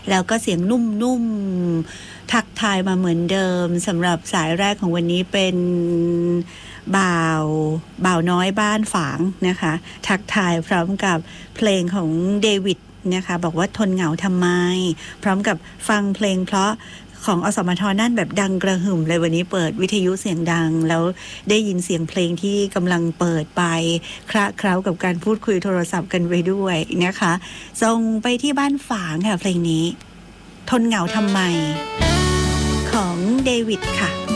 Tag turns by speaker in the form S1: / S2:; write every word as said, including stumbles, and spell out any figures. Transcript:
S1: แล้วก็เสียงนุ่มๆทักทายมาเหมือนเดิมสำหรับสายแรกของวันนี้เป็นบ่าวบ่าวน้อยบ้านฝางนะคะทักทายพร้อมกับเพลงของเดวิดนะคะบอกว่าทนเหงาทำไมพร้อมกับฟังเพลงเพราะของอสมทนั่นแบบดังกระหึ่มเลยวันนี้เปิดวิทยุเสียงดังแล้วได้ยินเสียงเพลงที่กำลังเปิดไปคละเคล้ากับการพูดคุยโทรศัพท์กันไปด้วยนะคะส่งไปที่บ้านฝางค่ะเพลงนี้ทนเหงาทำไมของเดวิดค่ะ